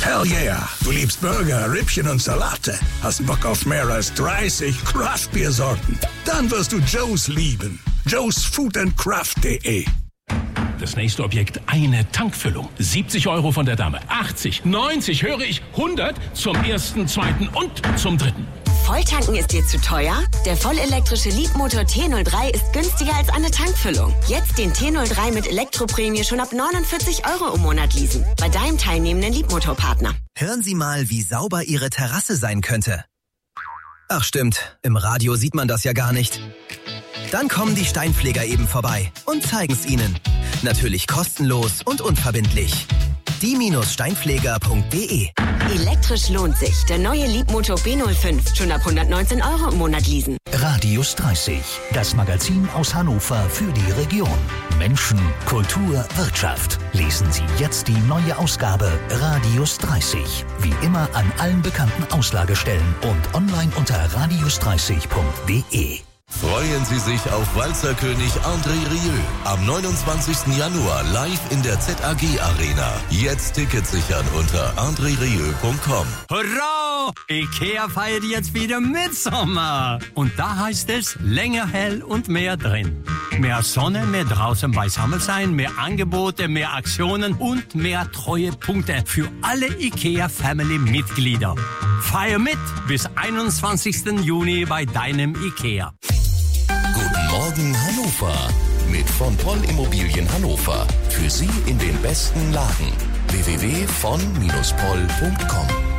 Hell yeah, du liebst Burger, Rippchen und Salate, hast Bock auf mehr als 30 Craft-Bier-Sorten. Dann wirst du Joe's lieben. Joe's Food & Craft.de. Das nächste Objekt, eine Tankfüllung. 70 € von der Dame, 80, 90, höre ich, 100 zum ersten, zweiten und zum dritten. Volltanken ist dir zu teuer? Der vollelektrische Leapmotor T03 ist günstiger als eine Tankfüllung. Jetzt den T03 mit Elektroprämie schon ab 49 € im Monat leasen. Bei deinem teilnehmenden Leapmotor-Partner. Hören Sie mal, wie sauber Ihre Terrasse sein könnte. Ach stimmt, im Radio sieht man das ja gar nicht. Dann kommen die Steinpfleger eben vorbei und zeigen's Ihnen. Natürlich kostenlos und unverbindlich. die-steinpfleger.de. Elektrisch lohnt sich. Der neue Leapmotor B05 schon ab 119 € im Monat leasen. Radius 30, das Magazin aus Hannover für die Region. Menschen, Kultur, Wirtschaft. Lesen Sie jetzt die neue Ausgabe Radius 30. Wie immer an allen bekannten Auslagestellen und online unter radius30.de. Freuen Sie sich auf Walzerkönig André Rieu am 29. Januar live in der ZAG Arena. Jetzt Tickets sichern unter andrerieu.com. Hurra! IKEA feiert jetzt wieder Mitsommer. Und da heißt es länger hell und mehr drin. Mehr Sonne, mehr draußen beisammen sein, mehr Angebote, mehr Aktionen und mehr Treuepunkte für alle IKEA-Family-Mitglieder. Feier mit bis 21. Juni bei deinem IKEA. Guten Morgen Hannover mit von Poll Immobilien Hannover. Für Sie in den besten Lagen. www.von-poll.com